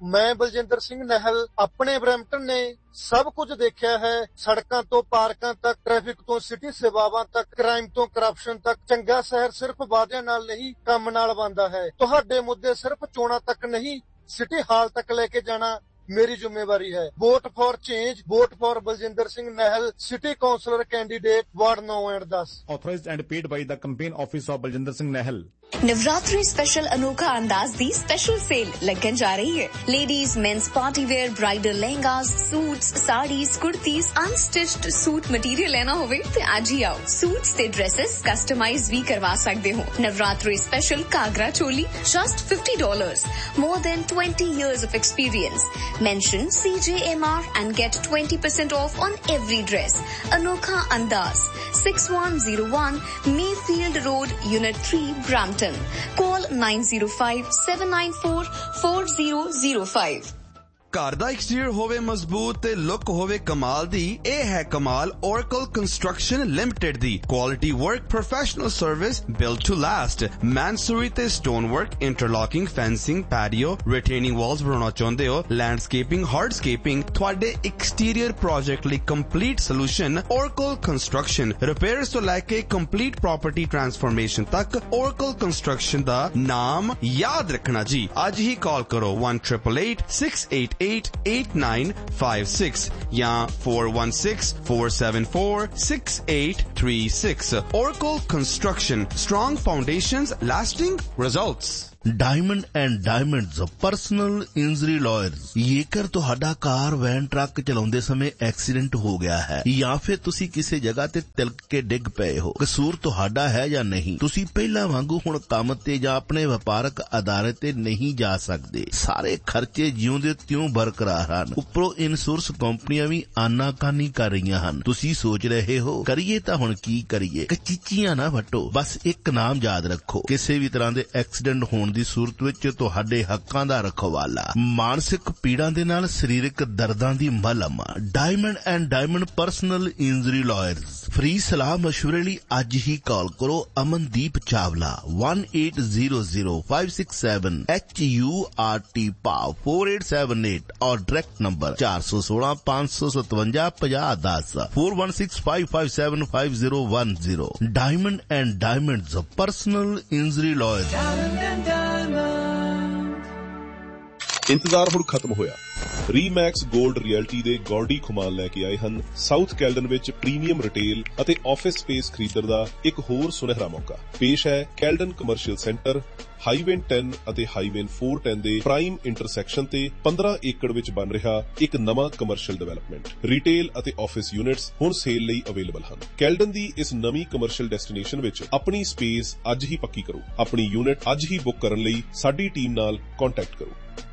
ਮੈਂ ਬਲਜਿੰਦਰ ਸਿੰਘ ਨਹਿਲ ਆਪਣੇ ਬਰੈਂਪਟਨ ਨੇ ਸਭ ਕੁਝ ਦੇਖਿਆ ਹੈ। ਸੜਕਾਂ ਤੋਂ ਪਾਰਕਾਂ ਤੱਕ, ਟ੍ਰੈਫਿਕ ਤੋਂ ਸਿਟੀ ਸੇਵਾਵਾਂ ਤੱਕ, ਕ੍ਰਾਈਮ ਤੋਂ ਕਰਪਸ਼ਨ ਤੱਕ। ਚੰਗਾ ਸ਼ਹਿਰ ਸਿਰਫ ਵਾਅਦਿਆਂ ਨਾਲ ਨਹੀਂ, ਕੰਮ ਨਾਲ ਬਣਦਾ ਹੈ। ਤੁਹਾਡੇ ਮੁੱਦੇ ਸਿਰਫ ਚੋਣਾਂ ਤੱਕ ਨਹੀਂ, ਸਿਟੀ ਹਾਲ ਤੱਕ ਲੈ ਕੇ ਜਾਣਾ ਮੇਰੀ ਜ਼ਿੰਮੇਵਾਰੀ ਹੈ। Vote for change, vote for Baljinder Singh ਨਹਿਲ, city councillor candidate, ward 9 and 10। Authorized and paid by the campaign office of Baljinder Singh Nahal। Navratri special अनोखा अंदाज दी स्पेशल सेल लगन जा रही है। Ladies mains party wear, bridal lehengas, suits, saris, kurtis, unstitched suit material लेना होवे ते आज ही आओ। सूट्स ते ड्रेसेस कस्टमाइज भी करवा सकते हो। Navratri special कागरा choli just $50। More than 20 years of experience। Mention CJMR and get 20% off on every dress। अनोखा अंदाज 6101 Mayfield Road, Unit 3, Brampton। Call 905-794-4005। ਘਰ ਦਾ ਐਕਸਟੀਰੀਅਰ ਹੋਵੇ ਮਜ਼ਬੂਤ ਤੇ ਲੁੱਕ ਹੋਵੇ ਕਮਾਲ ਦੀ, ਇਹ ਹੈ ਕਮਾਲ Oracle Construction Limited the. Quality work, professional service, build to last. ਮੈਨਸੂਰੀ ਤੇ stone work, ਇੰਟਰਲੌਕਿੰਗ, fencing, patio, ਰਿਟੇਨਿੰਗ Waltz ਬਣਾਉਣਾ ਚਾਹੁੰਦੇ ਹੋ, ਲੈਂਡਸਕੇਪਿੰਗ, ਹਾਰਡਸਕੇਪਿੰਗ, ਤੁਹਾਡੇ ਐਕਸਟੀਰੀਅਰ ਪ੍ਰੋਜੈਕਟ ਲਈ complete solution Oracle Construction। Repairs ਤੋਂ ਲੈ ਕੇ ਕੰਪਲੀਟ ਪ੍ਰੋਪਰਟੀ ਟਰਾਂਸਫਰਮੇਸ਼ਨ ਤੱਕ Oracle Construction ਦਾ ਨਾਮ ਯਾਦ ਰੱਖਣਾ ਜੀ। ਅੱਜ ਹੀ ਕਾਲ ਕਰੋ 1-888-688-8956 या 416-474-6836। Oracle Construction, strong foundations, lasting results। Diamond and diamonds personal injury lawyers. ਜੇਕਰ ਤੁਹਾਡਾ ਕਾਰ, ਵੈਨ, ਟਰੱਕ ਚਲਾਉਂਦੇ ਸਮੇਂ ਐਕਸੀਡੈਂਟ ਹੋ ਗਿਆ ਹੈ ਜਾਂ ਫਿਰ ਤੁਸੀਂ ਕਿਸੇ ਜਗ੍ਹਾ ਤੇ ਤਿਲਕ ਕੇ ਡਿੱਗ ਪਏ ਹੋ, ਕਸੂਰ ਤੁਹਾਡਾ ਹੈ ਜਾਂ ਨਹੀਂ, ਤੁਸੀਂ ਪਹਿਲਾਂ ਵਾਂਗੂ ਹੁਣ ਕੰਮ ਤੇ ਜਾਂ ਆਪਣੇ ਵਪਾਰਕ ਅਦਾਰੇ ਤੇ ਨਹੀਂ ਜਾ ਸਕਦੇ। ਸਾਰੇ ਖਰਚੇ ਜਿਉਂਦੇ ਤਿਉਂ ਬਰਕਰਾਰ ਹਨ। ਉੱਪਰੋਂ ਇੰਸ਼ੋਰੈਂਸ ਕੰਪਨੀਆਂ ਵੀ ਆਨਾਕਾਨੀ ਕਰ ਰਹੀਆਂ ਹਨ। ਤੁਸੀਂ ਸੋਚ ਰਹੇ ਹੋ ਕਰੀਏ ਤਾਂ ਹੁਣ ਕੀ ਕਰੀਏ। ਕਚੀਚੀਆਂ ਨਾ ਵੱਟੋ, ਬਸ ਇੱਕ ਨਾਮ ਯਾਦ ਰੱਖੋ। ਕਿਸੇ ਵੀ ਤਰ੍ਹਾਂ ਦੇ ਐਕਸੀਡੈਂਟ ਹੋਣ ਦੀ ਸੂਰਤ ਵਿੱਚ ਤੁਹਾਡੇ ਹੱਕਾਂ ਦਾ ਰਖਵਾਲਾ, ਮਾਨਸਿਕ ਪੀੜਾਂ ਦੇ ਨਾਲ ਸਰੀਰਕ ਦਰਦਾਂ ਦੀ ਮਲਮ। Diamond and diamond personal injury lawyers. Free ਸਲਾਹ ਮਸ਼ਵਰੇ ਲਈ ਅੱਜ ਹੀ ਕਾਲ ਕਰੋ ਅਮਨਦੀਪ ਚਾਵਲਾ 1800-567-HURT 4878 और direct number 416-557-5010 416-557-5010। Diamond and diamonds personal injury lawyer. ਇੰਤਜ਼ਾਰ ਹੁਣ ਖਤਮ ਹੋਇਆ। ਰੀਮੈਕਸ ਗੋਲਡ ਰਿਐਲਟੀ ਦੇ ਗੌਰਡੀ ਖੁਮਾਨ ਲੈ ਕੇ ਆਏ ਹਨ ਸਾਊਥ ਕੈਲਡਨ ਵਿੱਚ ਪ੍ਰੀਮੀਅਮ ਰਿਟੇਲ ਅਤੇ ਆਫਿਸ ਸਪੇਸ ਖਰੀਦਣ ਦਾ ਇੱਕ ਹੋਰ ਸੁਨਹਿਰਾ ਮੌਕਾ। ਪੇਸ਼ ਹੈ ਕੈਲਡਨ ਕਮਰਸ਼ੀਅਲ ਸੈਂਟਰ, ਹਾਈਵੇ 10 ਅਤੇ ਹਾਈਵੇ 410 ਦੇ ਪ੍ਰਾਈਮ ਇੰਟਰਸੈਕਸ਼ਨ ਤੇ 15 ਏਕੜ ਵਿੱਚ ਬਣ ਰਿਹਾ ਇੱਕ ਨਵਾਂ ਕਮਰਸ਼ੀਅਲ ਡਿਵੈਲਪਮੈਂਟ। ਰਿਟੇਲ ਅਤੇ ਆਫਿਸ ਯੂਨਿਟਸ ਹੁਣ ਸੇਲ ਲਈ ਅਵੇਲੇਬਲ ਹਨ। ਕੈਲਡਨ ਦੀ ਇਸ ਨਵੀਂ ਕਮਰਸ਼ੀਅਲ ਡੈਸਟੀਨੇਸ਼ਨ ਵਿੱਚ ਆਪਣੀ ਸਪੇਸ ਅੱਜ ਹੀ ਪੱਕੀ ਕਰੋ। ਆਪਣੀ ਯੂਨਿਟ ਅੱਜ ਹੀ ਬੁੱਕ ਕਰਨ ਲਈ ਸਾਡੀ ਟੀਮ ਨਾਲ ਕੰਟੈਕਟ ਕਰੋ।